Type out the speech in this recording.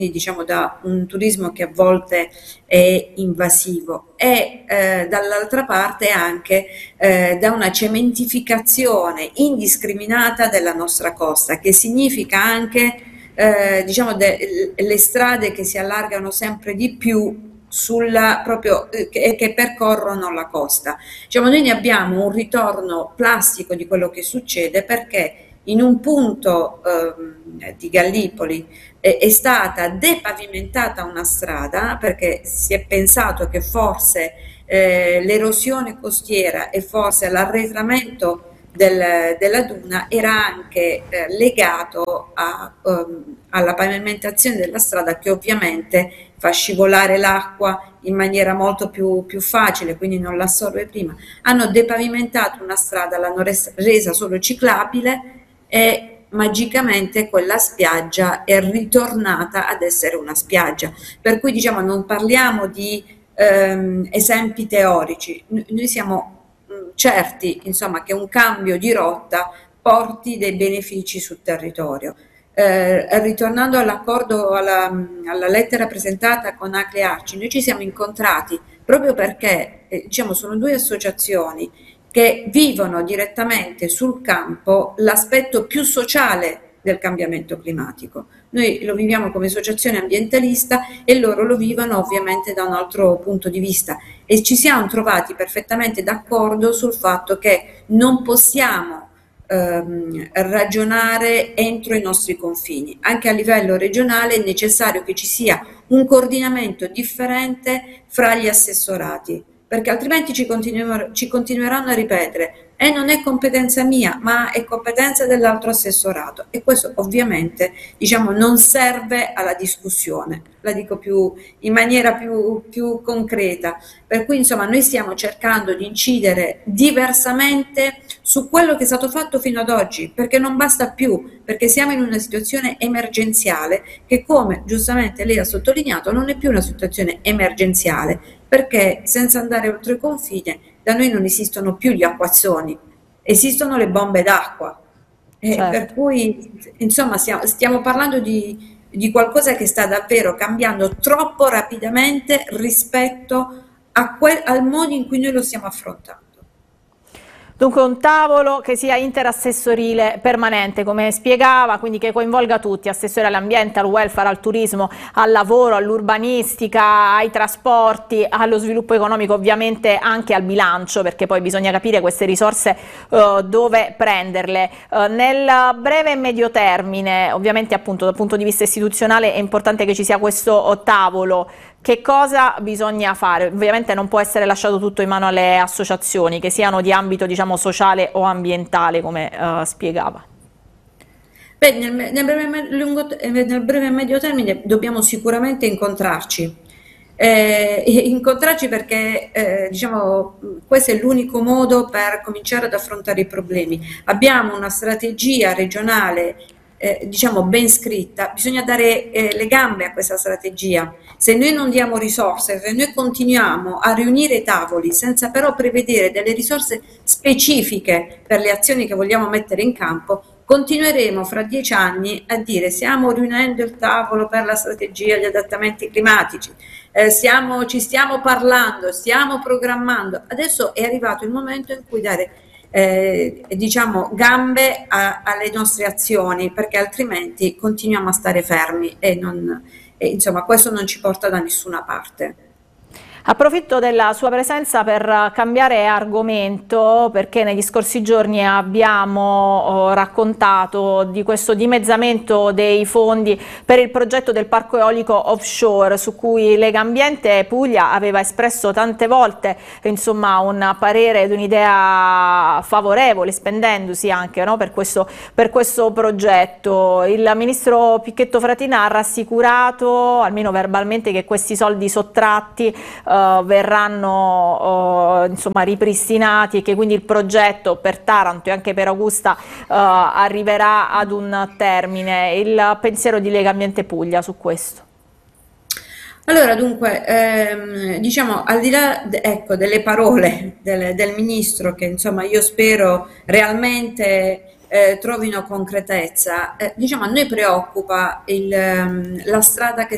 diciamo da un turismo che a volte è invasivo e dall'altra parte anche da una cementificazione indiscriminata della nostra costa, che significa anche diciamo le strade che si allargano sempre di più sulla proprio che percorrono la costa. Diciamo, noi ne abbiamo un ritorno plastico di quello che succede perché in un punto di Gallipoli è stata depavimentata una strada perché si è pensato che forse l'erosione costiera e forse l'arretramento della duna era anche legato alla pavimentazione della strada che ovviamente fa scivolare l'acqua in maniera molto più facile, quindi non l'assorbe prima. Hanno depavimentato una strada, l'hanno resa solo ciclabile e magicamente quella spiaggia è ritornata ad essere una spiaggia. Per cui diciamo non parliamo di esempi teorici, noi siamo certi insomma che un cambio di rotta porti dei benefici sul territorio. Ritornando all'accordo, alla lettera presentata con Acre e Arci, noi ci siamo incontrati proprio perché diciamo, sono due associazioni che vivono direttamente sul campo l'aspetto più sociale del cambiamento climatico. Noi lo viviamo come associazione ambientalista e loro lo vivono ovviamente da un altro punto di vista e ci siamo trovati perfettamente d'accordo sul fatto che non possiamo ragionare entro i nostri confini. Anche a livello regionale è necessario che ci sia un coordinamento differente fra gli assessorati, perché altrimenti ci continueranno a ripetere non è competenza mia, ma è competenza dell'altro assessorato e questo ovviamente diciamo non serve alla discussione, la dico in maniera più concreta, per cui insomma noi stiamo cercando di incidere diversamente su quello che è stato fatto fino ad oggi, perché non basta più, perché siamo in una situazione emergenziale che come giustamente lei ha sottolineato non è più una situazione emergenziale, perché senza andare oltre confine da noi non esistono più gli acquazzoni, esistono le bombe d'acqua. Per Certo. cui insomma stiamo parlando di qualcosa che sta davvero cambiando troppo rapidamente rispetto al modo in cui noi lo stiamo affrontando. Dunque un tavolo che sia interassessorile permanente, come spiegava, quindi che coinvolga tutti, assessori all'ambiente, al welfare, al turismo, al lavoro, all'urbanistica, ai trasporti, allo sviluppo economico, ovviamente anche al bilancio, perché poi bisogna capire queste risorse dove prenderle. Nel breve e medio termine, ovviamente appunto dal punto di vista istituzionale è importante che ci sia questo tavolo. Che cosa bisogna fare? Ovviamente non può essere lasciato tutto in mano alle associazioni, che siano di ambito diciamo sociale o ambientale, come spiegava. Beh, nel breve e medio termine dobbiamo sicuramente incontrarci. Incontrarci perché diciamo, questo è l'unico modo per cominciare ad affrontare i problemi. Abbiamo una strategia regionale diciamo ben scritta, bisogna dare le gambe a questa strategia. Se noi non diamo risorse, se noi continuiamo a riunire i tavoli senza però prevedere delle risorse specifiche per le azioni che vogliamo mettere in campo, continueremo fra 10 anni a dire stiamo riunendo il tavolo per la strategia agli adattamenti climatici, ci stiamo parlando, stiamo programmando. Adesso è arrivato il momento in cui dare diciamo gambe alle nostre azioni perché altrimenti continuiamo a stare fermi e insomma questo non ci porta da nessuna parte. Approfitto della sua presenza per cambiare argomento perché negli scorsi giorni abbiamo raccontato di questo dimezzamento dei fondi per il progetto del parco eolico offshore su cui Legambiente Puglia aveva espresso tante volte insomma, un parere ed un'idea favorevole spendendosi anche no, per questo progetto. Il ministro Picchetto Fratina ha rassicurato almeno verbalmente che questi soldi sottratti verranno insomma, ripristinati e che quindi il progetto per Taranto e anche per Augusta arriverà ad un termine. Il pensiero di Legambiente Puglia su questo? Allora, dunque, diciamo, al di là, ecco, delle parole del ministro, che insomma io spero realmente trovino concretezza, diciamo, a noi preoccupa la strada che